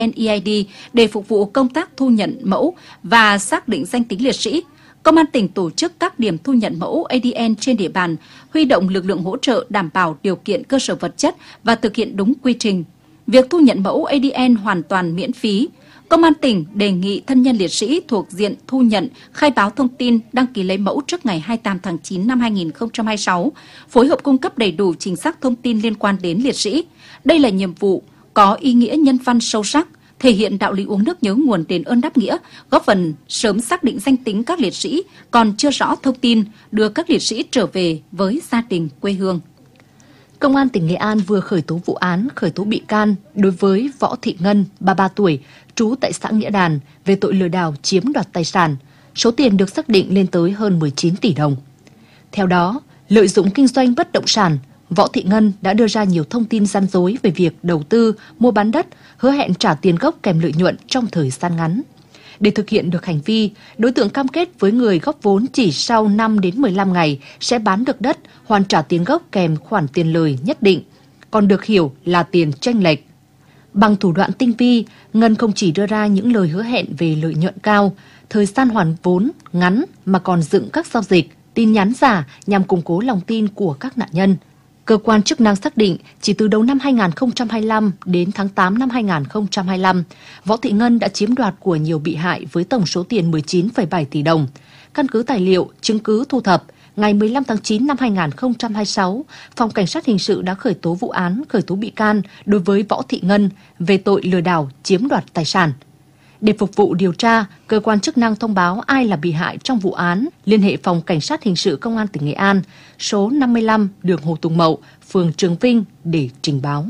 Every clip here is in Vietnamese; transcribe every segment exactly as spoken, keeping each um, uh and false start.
en e i đê để phục vụ công tác thu nhận mẫu và xác định danh tính liệt sĩ. Công an tỉnh tổ chức các điểm thu nhận mẫu a đê en trên địa bàn, huy động lực lượng hỗ trợ đảm bảo điều kiện cơ sở vật chất và thực hiện đúng quy trình. Việc thu nhận mẫu a đê en hoàn toàn miễn phí. Công an tỉnh đề nghị thân nhân liệt sĩ thuộc diện thu nhận khai báo thông tin đăng ký lấy mẫu trước ngày hai mươi tám tháng chín năm hai nghìn không trăm hai mươi sáu, phối hợp cung cấp đầy đủ chính xác thông tin liên quan đến liệt sĩ. Đây là nhiệm vụ có ý nghĩa nhân văn sâu sắc, thể hiện đạo lý uống nước nhớ nguồn đền ơn đáp nghĩa, góp phần sớm xác định danh tính các liệt sĩ còn chưa rõ thông tin, đưa các liệt sĩ trở về với gia đình quê hương. Công an tỉnh Nghệ An vừa khởi tố vụ án, khởi tố bị can đối với Võ Thị Ngân, ba mươi ba tuổi, trú tại xã Nghĩa Đàn về tội lừa đảo chiếm đoạt tài sản. Số tiền được xác định lên tới hơn mười chín tỷ đồng. Theo đó, lợi dụng kinh doanh bất động sản, Võ Thị Ngân đã đưa ra nhiều thông tin gian dối về việc đầu tư, mua bán đất, hứa hẹn trả tiền gốc kèm lợi nhuận trong thời gian ngắn. Để thực hiện được hành vi, đối tượng cam kết với người góp vốn chỉ sau năm đến mười lăm ngày sẽ bán được đất, hoàn trả tiền gốc kèm khoản tiền lời nhất định, còn được hiểu là tiền chênh lệch. Bằng thủ đoạn tinh vi, Ngân không chỉ đưa ra những lời hứa hẹn về lợi nhuận cao, thời gian hoàn vốn ngắn mà còn dựng các giao dịch, tin nhắn giả nhằm củng cố lòng tin của các nạn nhân. Cơ quan chức năng xác định chỉ từ đầu năm hai nghìn không trăm hai mươi lăm đến tháng tám năm hai nghìn không trăm hai mươi lăm, Võ Thị Ngân đã chiếm đoạt của nhiều bị hại với tổng số tiền mười chín phẩy bảy tỷ đồng. Căn cứ tài liệu, chứng cứ thu thập, ngày mười lăm tháng chín năm hai nghìn không trăm hai mươi sáu, Phòng Cảnh sát Hình sự đã khởi tố vụ án, khởi tố bị can đối với Võ Thị Ngân về tội lừa đảo chiếm đoạt tài sản. Để phục vụ điều tra, cơ quan chức năng thông báo ai là bị hại trong vụ án, liên hệ Phòng Cảnh sát Hình sự Công an tỉnh Nghệ An, số năm mươi lăm đường Hồ Tùng Mậu, phường Trường Vinh để trình báo.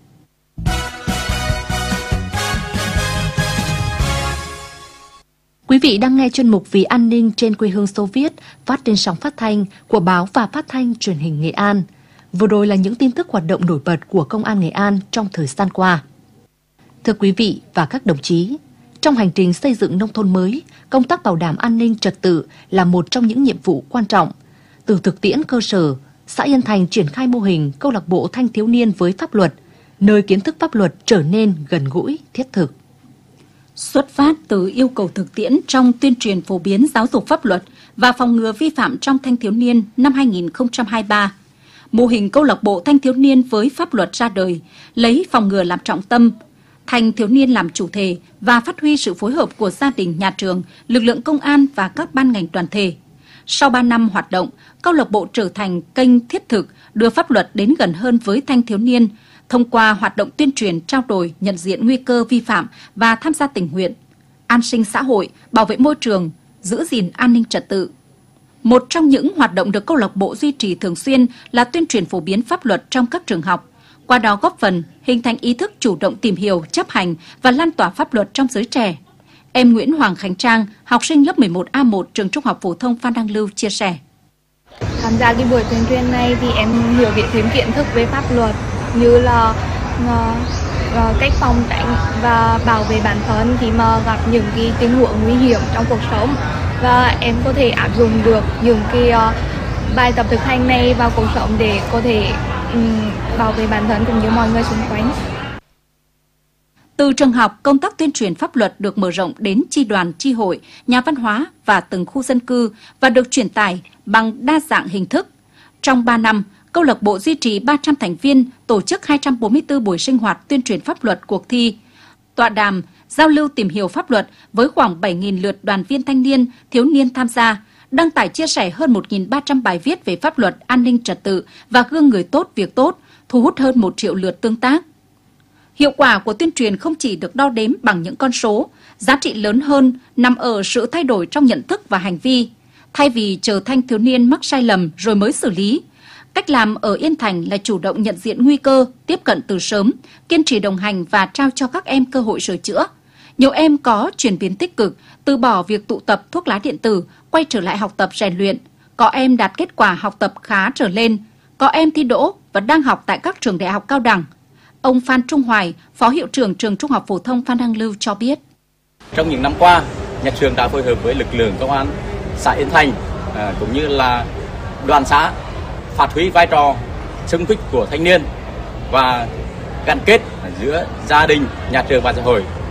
Quý vị đang nghe chuyên mục Vì an ninh trên quê hương Xô Viết phát trên sóng phát thanh của báo và phát thanh truyền hình Nghệ An. Vừa rồi là những tin tức hoạt động nổi bật của Công an Nghệ An trong thời gian qua. Thưa quý vị và các đồng chí, trong hành trình xây dựng nông thôn mới, công tác bảo đảm an ninh trật tự là một trong những nhiệm vụ quan trọng. Từ thực tiễn cơ sở, xã Yên Thành triển khai mô hình câu lạc bộ thanh thiếu niên với pháp luật, nơi kiến thức pháp luật trở nên gần gũi, thiết thực. Xuất phát từ yêu cầu thực tiễn trong tuyên truyền phổ biến giáo dục pháp luật và phòng ngừa vi phạm trong thanh thiếu niên năm hai nghìn không trăm hai mươi ba, mô hình câu lạc bộ thanh thiếu niên với pháp luật ra đời, lấy phòng ngừa làm trọng tâm, thanh thiếu niên làm chủ thể và phát huy sự phối hợp của gia đình, nhà trường, lực lượng công an và các ban ngành đoàn thể. Sau ba năm hoạt động, câu lạc bộ trở thành kênh thiết thực đưa pháp luật đến gần hơn với thanh thiếu niên, thông qua hoạt động tuyên truyền, trao đổi, nhận diện nguy cơ vi phạm và tham gia tình nguyện, an sinh xã hội, bảo vệ môi trường, giữ gìn an ninh trật tự. Một trong những hoạt động được câu lạc bộ duy trì thường xuyên là tuyên truyền phổ biến pháp luật trong các trường học, qua đó góp phần hình thành ý thức chủ động tìm hiểu, chấp hành và lan tỏa pháp luật trong giới trẻ. Em Nguyễn Hoàng Khánh Trang, học sinh lớp mười một A một trường Trung học phổ thông Phan Đăng Lưu chia sẻ. Tham gia cái buổi tuyên truyền này thì em hiểu biết thêm kiến thức về pháp luật như là uh, cách phòng tránh và bảo vệ bản thân khi mà gặp những cái tình huống nguy hiểm trong cuộc sống, và em có thể áp dụng được những cái uh, bài tập thực hành này vào cuộc sống để có thể um, bảo vệ bản thân cũng như mọi người xung quanh. Từ trường học, công tác tuyên truyền pháp luật được mở rộng đến chi đoàn, chi hội, nhà văn hóa và từng khu dân cư và được truyền tải bằng đa dạng hình thức. Trong ba năm, câu lạc bộ duy trì ba trăm thành viên, tổ chức hai trăm bốn mươi tư buổi sinh hoạt tuyên truyền pháp luật, cuộc thi, tọa đàm, giao lưu tìm hiểu pháp luật với khoảng bảy nghìn lượt đoàn viên thanh niên, thiếu niên tham gia, đăng tải chia sẻ hơn một nghìn ba trăm bài viết về pháp luật, an ninh trật tự và gương người tốt việc tốt, thu hút hơn một triệu lượt tương tác. Hiệu quả của tuyên truyền không chỉ được đo đếm bằng những con số, giá trị lớn hơn nằm ở sự thay đổi trong nhận thức và hành vi. Thay vì chờ thanh thiếu niên mắc sai lầm rồi mới xử lý, cách làm ở Yên Thành là chủ động nhận diện nguy cơ, tiếp cận từ sớm, kiên trì đồng hành và trao cho các em cơ hội sửa chữa. Nhiều em có chuyển biến tích cực, từ bỏ việc tụ tập thuốc lá điện tử, quay trở lại học tập rèn luyện. Có em đạt kết quả học tập khá trở lên, có em thi đỗ và đang học tại các trường đại học cao đẳng. Ông Phan Trung Hoài, Phó Hiệu trưởng Trường Trung học phổ thông Phan Đăng Lưu cho biết. Trong những năm qua, nhà trường đã phối hợp với lực lượng công an xã Yên Thành à, cũng như là đoàn xã phát huy vai trò xung kích của thanh niên và gắn kết giữa gia đình, nhà trường và xã hội